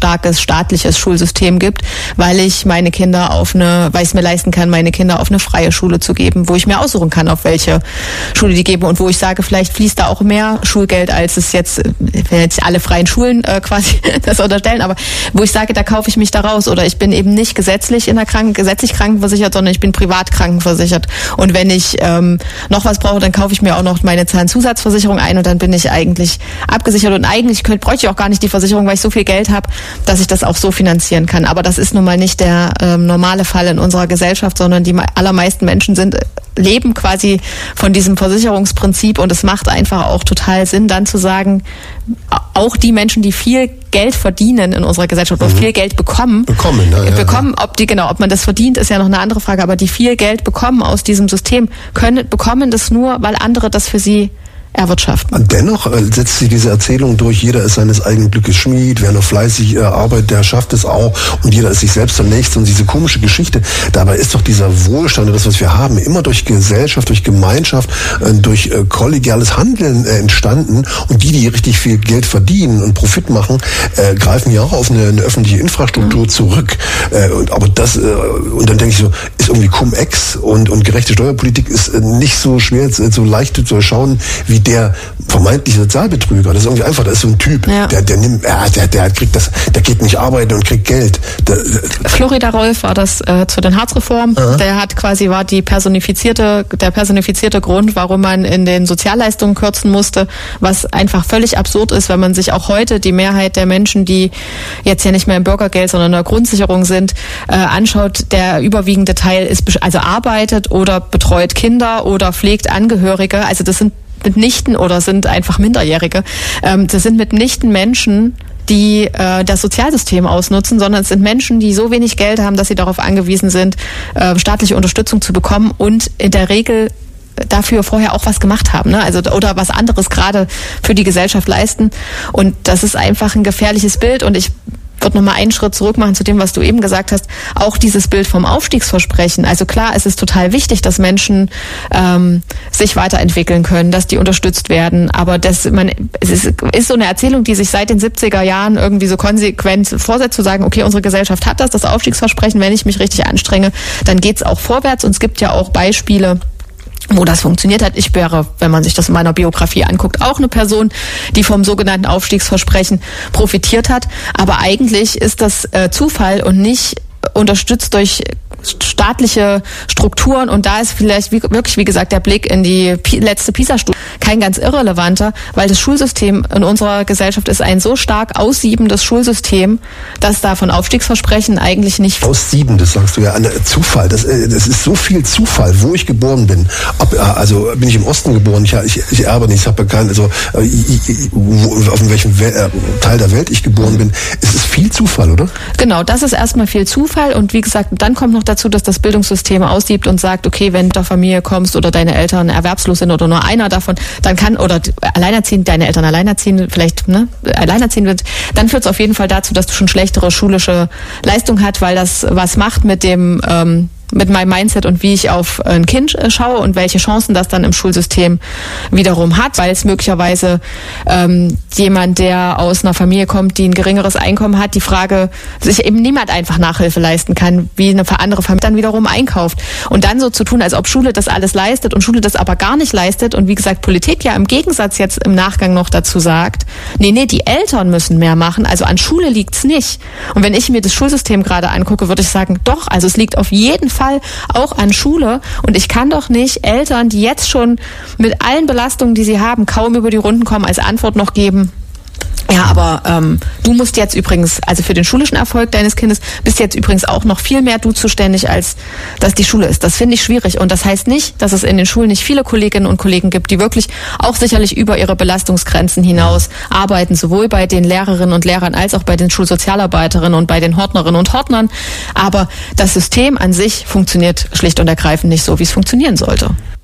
starkes staatliches Schulsystem gibt, weil ich weil ich es mir leisten kann, meine Kinder auf eine freie Schule zu geben, wo ich mir aussuchen kann, auf welche Schule die geben und wo ich sage, vielleicht fließt da auch mehr Schulgeld, als es jetzt, ich will jetzt alle freien Schulen quasi das unterstellen, aber wo ich sage, da kaufe ich mich da raus oder ich bin eben nicht gesetzlich krankenversichert, sondern ich bin privat krankenversichert und wenn ich noch was brauche, dann kaufe ich mir auch noch meine Zahnzusatzversicherung ein und dann bin ich eigentlich abgesichert und eigentlich bräuchte ich auch gar nicht die Versicherung, weil ich so viel Geld habe, dass ich das auch so finanzieren kann. Aber das ist nun mal nicht der normale Fall in unserer Gesellschaft, sondern die allermeisten Menschen leben quasi von diesem Versicherungsprinzip und es macht einfach auch total Sinn, dann zu sagen, auch die Menschen, die viel Geld verdienen in unserer Gesellschaft oder viel Geld bekommen, ob man das verdient, ist ja noch eine andere Frage, aber die viel Geld bekommen aus diesem System, bekommen das nur, weil andere das für sie erwirtschaften. Dennoch setzt sich diese Erzählung durch, jeder ist seines eigenen Glückes Schmied, wer nur fleißig arbeitet, der schafft es auch und jeder ist sich selbst der Nächste und diese komische Geschichte. Dabei ist doch dieser Wohlstand und das, was wir haben, immer durch Gesellschaft, durch Gemeinschaft, durch kollegiales Handeln entstanden und die richtig viel Geld verdienen und Profit machen, greifen ja auch auf eine öffentliche Infrastruktur zurück. Aber das, und dann denke ich so, ist irgendwie Cum-Ex und gerechte Steuerpolitik ist nicht so schwer, so leicht zu durchschauen, wie der vermeintliche Sozialbetrüger. Das ist irgendwie einfach, das ist so ein Typ, der nimmt, der kriegt das, der geht nicht arbeiten und kriegt Geld. Florida Rolf war das zu den Harzreformen. Der war der personifizierte Grund, warum man in den Sozialleistungen kürzen musste, was einfach völlig absurd ist, wenn man sich auch heute die Mehrheit der Menschen, die jetzt ja nicht mehr im Bürgergeld, sondern in der Grundsicherung sind, anschaut. Der überwiegende Teil arbeitet oder betreut Kinder oder pflegt Angehörige. Also das sind mitnichten oder sind einfach Minderjährige. Das sind mitnichten Menschen, die das Sozialsystem ausnutzen, sondern es sind Menschen, die so wenig Geld haben, dass sie darauf angewiesen sind, staatliche Unterstützung zu bekommen und in der Regel dafür vorher auch was gemacht haben, ne? Also oder was anderes gerade für die Gesellschaft leisten. Und das ist einfach ein gefährliches Bild und ich würde noch mal einen Schritt zurück machen zu dem, was du eben gesagt hast. Auch dieses Bild vom Aufstiegsversprechen. Also klar, es ist total wichtig, dass Menschen sich weiterentwickeln können, dass die unterstützt werden. Aber es ist so eine Erzählung, die sich seit den 70er Jahren irgendwie so konsequent vorsetzt, zu sagen, okay, unsere Gesellschaft hat das Aufstiegsversprechen. Wenn ich mich richtig anstrenge, dann geht's auch vorwärts. Und es gibt ja auch Beispiele, wo das funktioniert hat. Ich wäre, wenn man sich das in meiner Biografie anguckt, auch eine Person, die vom sogenannten Aufstiegsversprechen profitiert hat. Aber eigentlich ist das Zufall und nicht unterstützt durch staatliche Strukturen und da ist vielleicht wirklich, wie gesagt, der Blick in die letzte PISA-Studie kein ganz irrelevanter, weil das Schulsystem in unserer Gesellschaft ist ein so stark aussiebendes Schulsystem, dass da von Aufstiegsversprechen eigentlich nicht... Aussiebendes, sagst du ja, ein Zufall. Das ist so viel Zufall, wo ich geboren bin. Also bin ich im Osten geboren, ich erbe nicht, ich habe ja keinen, auf welchem Teil der Welt ich geboren bin. Es ist viel Zufall, oder? Genau, das ist erstmal viel Zufall und wie gesagt, dann kommt noch dazu, dass das Bildungssystem aussiebt und sagt, okay, wenn du aus der Familie kommst oder deine Eltern erwerbslos sind oder nur einer davon, dann deine Eltern alleinerziehend, vielleicht alleinerziehend wird, dann führt es auf jeden Fall dazu, dass du schon schlechtere schulische Leistung hast, weil das was macht mit meinem Mindset und wie ich auf ein Kind schaue und welche Chancen das dann im Schulsystem wiederum hat, weil es möglicherweise jemand, der aus einer Familie kommt, die ein geringeres Einkommen hat, die Frage, sich eben niemand einfach Nachhilfe leisten kann, wie eine andere Familie dann wiederum einkauft. Und dann so zu tun, als ob Schule das alles leistet und Schule das aber gar nicht leistet und wie gesagt, Politik ja im Gegensatz jetzt im Nachgang noch dazu sagt, nee, die Eltern müssen mehr machen, also an Schule liegt's nicht. Und wenn ich mir das Schulsystem gerade angucke, würde ich sagen, doch, also es liegt auf jeden Fall auch an Schule und ich kann doch nicht Eltern, die jetzt schon mit allen Belastungen, die sie haben, kaum über die Runden kommen, als Antwort noch geben, ja, aber du musst jetzt übrigens, also für den schulischen Erfolg deines Kindes, bist jetzt übrigens auch noch viel mehr du zuständig, als dass die Schule ist. Das finde ich schwierig und das heißt nicht, dass es in den Schulen nicht viele Kolleginnen und Kollegen gibt, die wirklich auch sicherlich über ihre Belastungsgrenzen hinaus arbeiten, sowohl bei den Lehrerinnen und Lehrern als auch bei den Schulsozialarbeiterinnen und bei den Hortnerinnen und Hortnern. Aber das System an sich funktioniert schlicht und ergreifend nicht so, wie es funktionieren sollte.